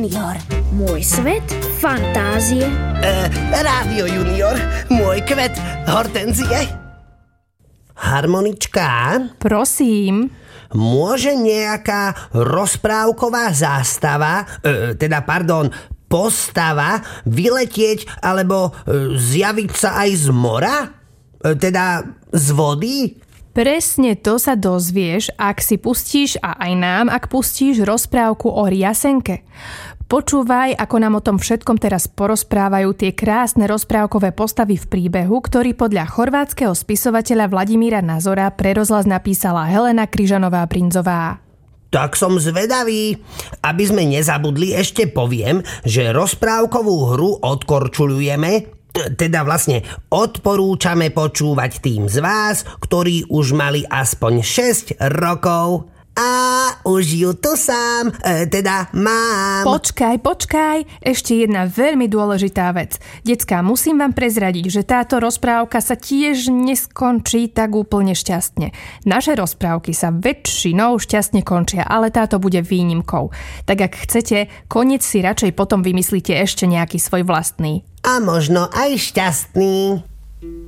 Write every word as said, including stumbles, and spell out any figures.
Junior. Môj svet fantázie. E, Rádio Junior. Môj kvet hortenzie. Harmonička? Prosím. Môže nejaká rozprávková zástava, e, teda pardon, postava vyletieť alebo e, zjaviť sa aj z mora? E, teda z vody? Presne to sa dozvieš, ak si pustíš a aj nám, ak pustíš rozprávku o Riasenke. Počúvaj, ako nám o tom všetkom teraz porozprávajú tie krásne rozprávkové postavy v príbehu, ktorý podľa chorvátskeho spisovateľa Vladimíra Nazora pre rozhlas napísala Helena Kryžanová-Prinzová. Tak som zvedavý. Aby sme nezabudli, ešte poviem, že rozprávkovú hru odkorčuľujeme, teda vlastne odporúčame počúvať tým z vás, ktorí už mali aspoň šesť rokov. A už ju tu sám, e, teda mám. Počkaj, počkaj, ešte jedna veľmi dôležitá vec. Decká, musím vám prezradiť, že táto rozprávka sa tiež neskončí tak úplne šťastne. Naše rozprávky sa väčšinou šťastne končia, ale táto bude výnimkou. Tak ak chcete, koniec si radšej potom vymyslíte ešte nejaký svoj vlastný. A možno aj šťastný.